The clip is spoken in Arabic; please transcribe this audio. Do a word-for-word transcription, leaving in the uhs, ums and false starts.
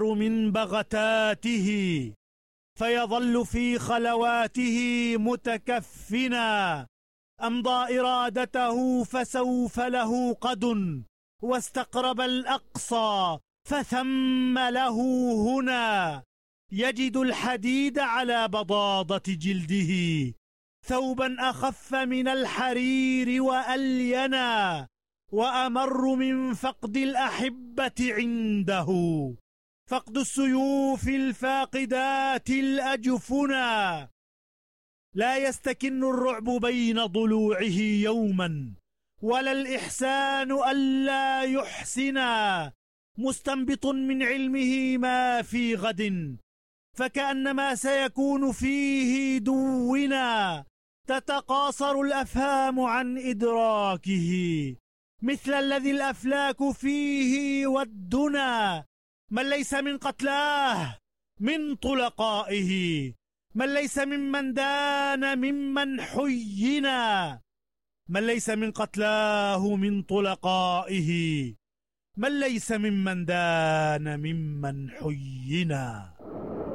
من بغتاته فيظل في خلواته متكفنا. أمضى إرادته فسوف له قد، واستقرب الأقصى فثم له هنا. يجد الحديد على بضاضة جلده، ثوبا أخف من الحرير وألينا، وأمر من فقد الأحبة عنده، فقد السيوف الفاقدات الأجفنا. لا يستكن الرعب بين ضلوعه يوما، ولا الإحسان ألا يحسنا، مستنبط من علمه ما في غد، فكأنما سيكون فيه دونا. تتقاصر الأفهام عن إدراكه، مثل الذي الأفلاك فيه والدنا. من ليس من قتلاه من طلقائه، من ليس ممن دان ممن حينا. من ليس من قتلاه من طلقائه، من ليس ممن دان ممن حينا.